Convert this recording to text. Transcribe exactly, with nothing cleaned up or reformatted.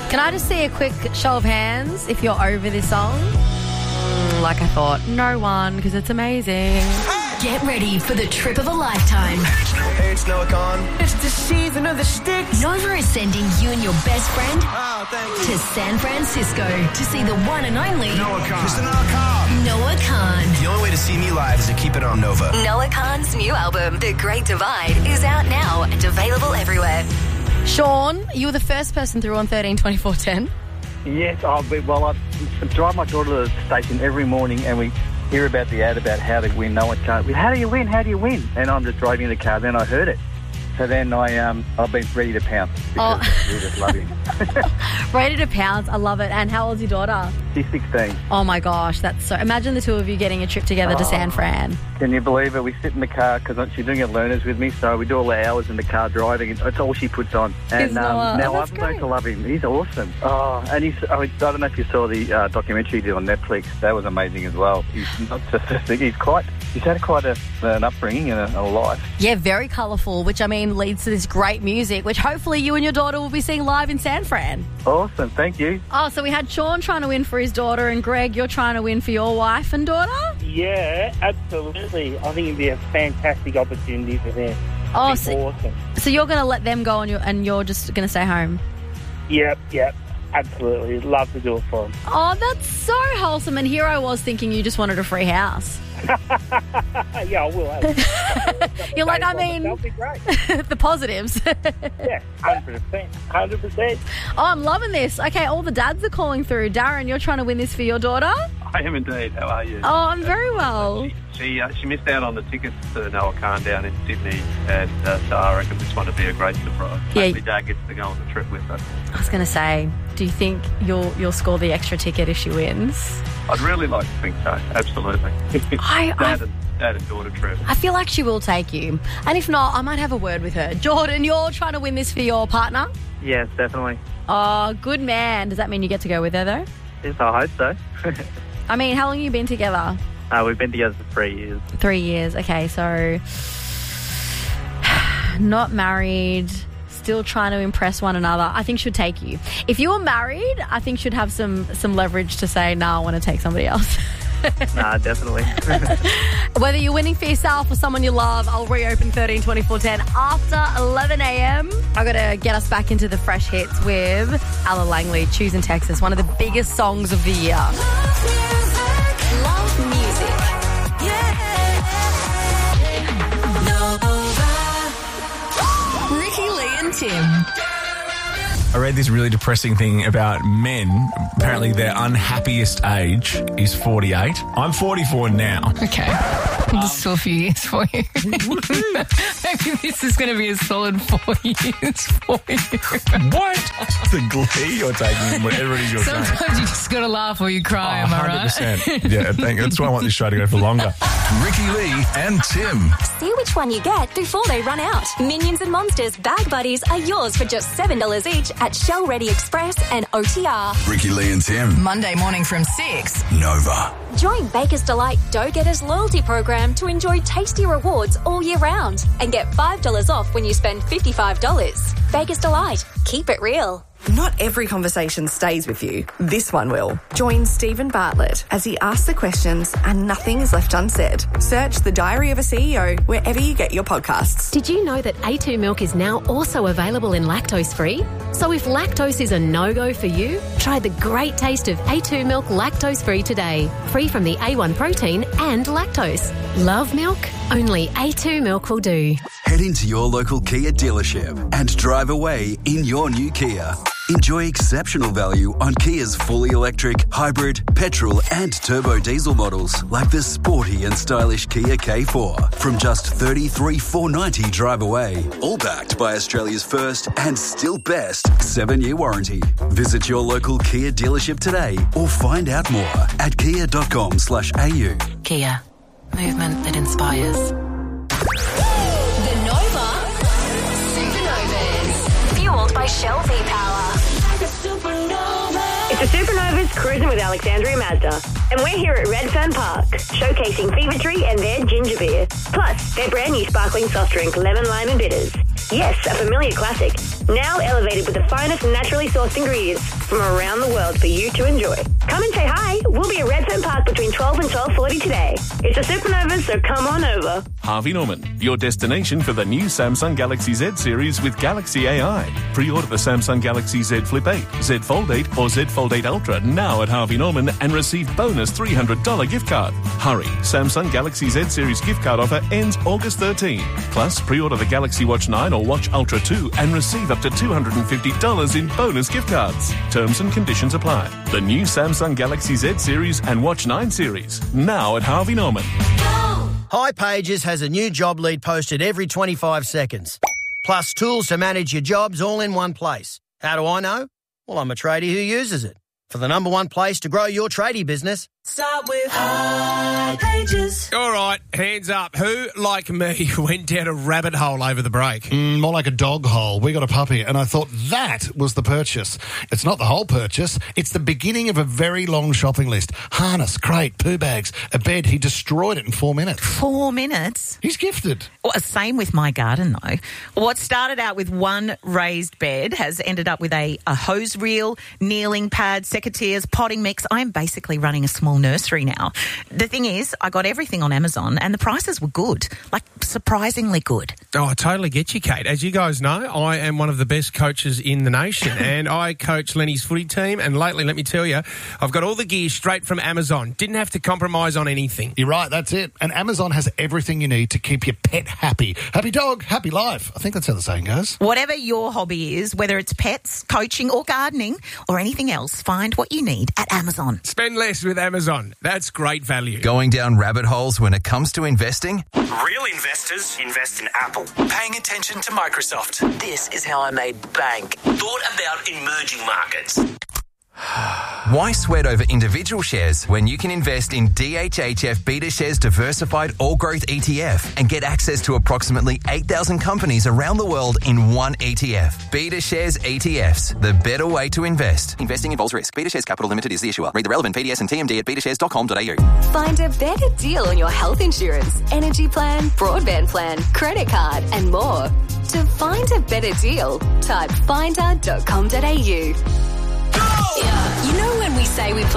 Can I just see a quick show of hands if you're over this song? Mm, like I thought, no one, because it's amazing. Get ready for the trip of a lifetime. Hey, it's Noah Khan. It's the season of the sticks. Nova is sending you and your best friend Oh, thank you. to San Francisco to see the one and only Noah Khan. Mister Noah Khan. Noah Khan. The only way to see me live is to keep it on Nova. Noah Khan's new album, The Great Divide, is out now and available everywhere. Sean, you were the first person through on thirteen twenty-four ten. Yes, I'll be, well, I drive my daughter to the station every morning and we hear about the ad about how to win. No one can't. How do you win? How do you win? And I'm just driving in the car. Then I heard it. So then I, um, I've been ready to pounce because Oh. we just love him. Ready to pounce. I love it. And how old's your daughter? She's sixteen. Oh, my gosh. That's so... Imagine the two of you getting a trip together to San Fran. Can you believe it? We sit in the car because she's doing her learners with me, so we do all the hours in the car driving, and that's all she puts on. And Is Noah- um, now oh, I've that's learned great. to love him. He's awesome. Oh, and he's, I, mean, I don't know if you saw the uh, documentary he did on Netflix. That was amazing as well. He's not just a thing. He's quite, he's had quite a, an upbringing and a, a life. Yeah, very colourful, which, I mean, leads to this great music, which hopefully you and your daughter will be seeing live in San Fran. Awesome. Thank you. Oh, so we had Sean trying to win for his daughter, and Greg, you're trying to win for your wife and daughter? Yeah, absolutely. I think it'd be a fantastic opportunity for them. Oh, It'd be so, awesome. so you're going to let them go and you're, and you're just going to stay home? Yep, yep, absolutely. Love to do it for them. Oh, that's so wholesome. And here I was thinking you just wanted a free house. Yeah, I will. Have. You're like, I mean, That'll be great. the positives. Yeah, one hundred percent. one hundred percent. Oh, I'm loving this. Okay, all the dads are calling through. Darren, you're trying to win this for your daughter? I am indeed. How are you? Oh, I'm very well. She uh, she missed out on the tickets to Noah Khan down in Sydney, and uh, so I reckon this one would be a great surprise. Yeah. Hopefully Dad gets to go on the trip with her. I was going to say, do you think you'll you'll score the extra ticket if she wins? I'd really like to think so. Absolutely. I, I Dad and Dad and daughter trip. I feel like she will take you. And if not, I might have a word with her. Jordan, you're trying to win this for your partner? Yes, definitely. Oh, good man. Does that mean you get to go with her, though? Yes, I hope so. I mean, how long have you been together? uh, we've been together for three years. Three years. Okay, so not married, still trying to impress one another. I think she'd take you. If you were married, I think she'd have some, some leverage to say, no, I want to take somebody else. Nah, definitely. Whether you're winning for yourself or someone you love, I'll reopen thirteen twenty-four ten after eleven a.m. I've got to get us back into the fresh hits with Ella Langley, Choosing Texas, one of the biggest songs of the year. Love music. Ricky Lee and Tim. I read this really depressing thing about men. Apparently their unhappiest age is forty-eight. I'm forty-four now. Okay. This is still a few years for you. Maybe this is going to be a solid four years for you. What? The glee you're taking, what everybody you're saying. Sometimes you just got to laugh or you cry, am I one hundred right? percent. Yeah, I think that's why I want this show to go for longer. Ricky Lee and Tim. See which one you get before they run out. Minions and Monsters Bag Buddies are yours for just seven dollars each at Shell Ready Express and O T R. Ricky Lee and Tim. Monday morning from six. Nova. Join Baker's Delight Dough Getters loyalty program to enjoy tasty rewards all year round and get five dollars off when you spend fifty-five dollars. Baker's Delight. Keep it real. Not every conversation stays with you. This one will. Join Stephen Bartlett as he asks the questions and nothing is left unsaid. Search The Diary of a C E O wherever you get your podcasts. Did you know that A two milk is now also available in lactose-free? So if lactose is a no-go for you, try the great taste of A two milk lactose-free today. Free from the A one protein and lactose. Love milk? Only A two milk will do. Head into your local Kia dealership and drive away in your new Kia. Enjoy exceptional value on Kia's fully electric, hybrid, petrol and turbo diesel models like the sporty and stylish Kia K four from just thirty-three thousand four hundred ninety dollars drive away. All backed by Australia's first and still best seven-year warranty. Visit your local Kia dealership today or find out more at kia.com slash au. Kia. Movement that inspires. The Nova Supernovas. Fueled by Shell V-Power. It's the Supernovas cruising with Alexandria Mazda. And we're here at Redfern Park, showcasing Fever Tree and their ginger beer. Plus, their brand new sparkling soft drink, Lemon, Lime and Bitters. Yes, a familiar classic. Now elevated with the finest naturally sourced ingredients from around the world for you to enjoy. Come and say hi. We'll be at Redfern Park between twelve and twelve forty today. It's a Supernova, so come on over. Harvey Norman, your destination for the new Samsung Galaxy Z series with Galaxy A I. Pre-order the Samsung Galaxy Z Flip eight, Z Fold eight or Z Fold eight Ultra now at Harvey Norman and receive bonus three hundred dollars gift card. Hurry, Samsung Galaxy Z series gift card offer ends August thirteenth. Plus, pre-order the Galaxy Watch nine or Watch Ultra two and receive up to two hundred fifty dollars in bonus gift cards. Terms and conditions apply. The new Samsung Galaxy Z series and Watch nine series now at Harvey Norman. Hi Pages has a new job lead posted every twenty-five seconds. Plus tools to manage your jobs all in one place. How do I know? Well, I'm a tradie who uses it. For the number one place to grow your tradie business, start with Hi Pages. All right, hands up. Who, like me, went down a rabbit hole over the break? Mm, more like a dog hole. We got a puppy, and I thought that was the purchase. It's not the whole purchase. It's the beginning of a very long shopping list. Harness, crate, poo bags, a bed. He destroyed it in four minutes. Four minutes? He's gifted. Well, same with my garden, though. What started out with one raised bed has ended up with a, a hose reel, kneeling pad, secateurs, potting mix. I'm basically running a small nursery now. The thing is, I got everything on Amazon and the prices were good, like surprisingly good. Oh, I totally get you, Kate. As you guys know, I am one of the best coaches in the nation and I coach Lenny's footy team, and lately, let me tell you, I've got all the gear straight from Amazon. Didn't have to compromise on anything. You're right, that's it. And Amazon has everything you need to keep your pet happy. Happy dog, happy life. I think that's how the saying goes. Whatever your hobby is, whether it's pets, coaching or gardening or anything else, find what you need at Amazon. Spend less with Amazon. That's great value. Going down rabbit holes when it comes to investing? Real investors invest in Apple. Paying attention to Microsoft. This is how I made bank. Thought about emerging markets. Why sweat over individual shares when you can invest in D H H F BetaShares Diversified All Growth E T F and get access to approximately eight thousand companies around the world in one E T F? BetaShares E T Fs, the better way to invest. Investing involves risk. BetaShares Capital Limited is the issuer. Read the relevant P D S and T M D at betashares dot com dot a u. Find a better deal on your health insurance, energy plan, broadband plan, credit card, and more. To find a better deal, type finder dot com dot a u. You know when we say we plan